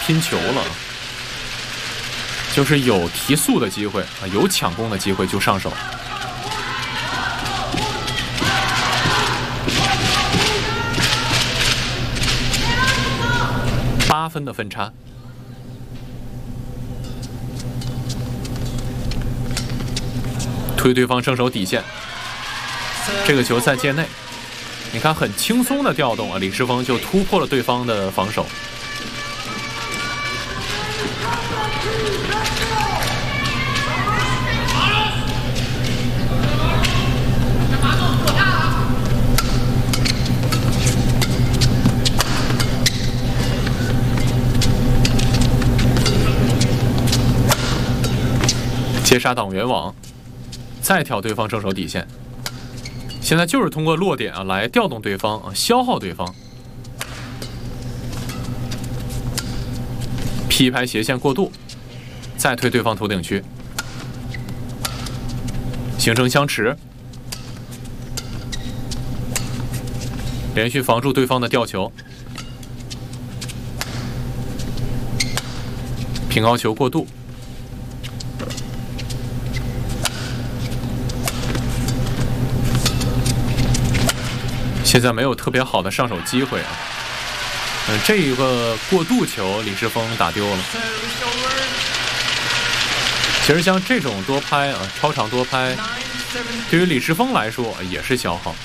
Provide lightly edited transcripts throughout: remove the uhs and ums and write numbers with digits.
拼球了，就是有提速的机会啊，有抢攻的机会就上手。8分的分差。推对方正手底线，这个球在界内，你看很轻松的调动啊，李世峰就突破了对方的防守。接杀挡圆网。再挑对方正手底线，现在就是通过落点啊来调动对方啊，消耗对方。劈拍斜线过渡，再推对方头顶区，形成相持，连续防住对方的吊球，平高球过渡。现在没有特别好的上手机会啊，这一个过渡球李世峰打丢了。其实像这种多拍啊，超长多拍，对于李世峰来说也是消耗。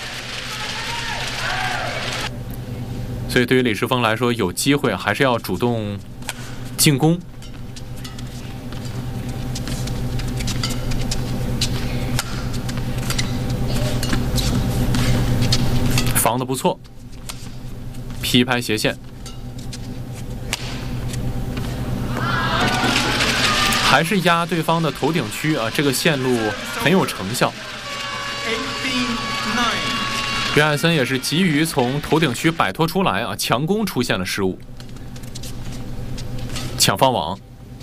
所以对于李世峰来说，有机会还是要主动进攻。防得不错，劈拍斜线，还是压对方的头顶区啊，这个线路很有成效。约翰森也是急于从头顶区摆脱出来啊，强攻出现了失误，抢放网，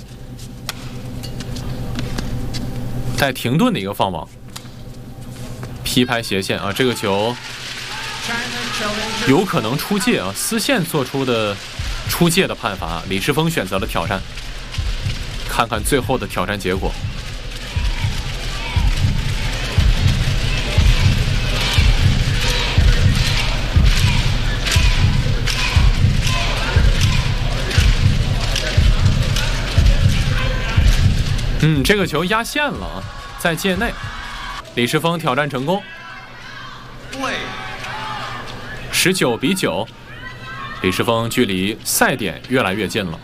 带停顿的一个放网，劈拍斜线啊，这个球有可能出界啊，丝线做出的出界的判罚，李世峰选择了挑战，看看最后的挑战结果。这个球压线了啊，在界内，李世峰挑战成功。19比9，李世峰距离赛点越来越近了。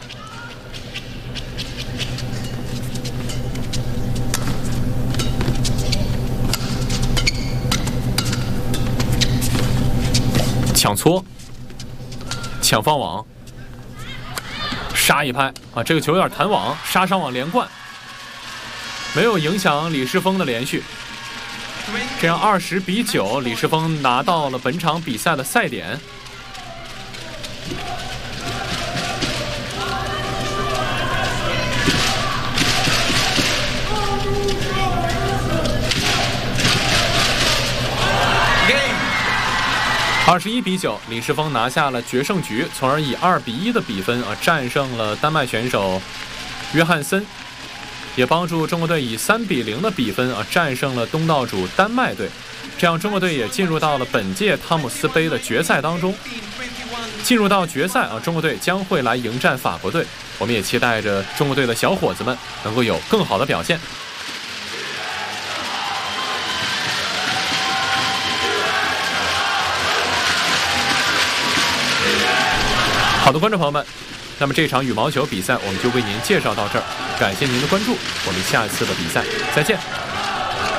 抢搓，抢放网，杀一拍啊！这个球有点弹网，杀上网连贯，没有影响李世峰的连续。这样20比9，李世峰拿到了本场比赛的赛点。21比9，李世峰拿下了决胜局，从而以2比1的比分战胜了丹麦选手约翰森。也帮助中国队以3比0的比分战胜了东道主丹麦队，这样中国队也进入到了本届汤姆斯杯的决赛当中。进入到决赛中国队将会来迎战法国队，我们也期待着中国队的小伙子们能够有更好的表现。好的，观众朋友们，那么这场羽毛球比赛我们就为您介绍到这儿，感谢您的关注，我们下次的比赛再见。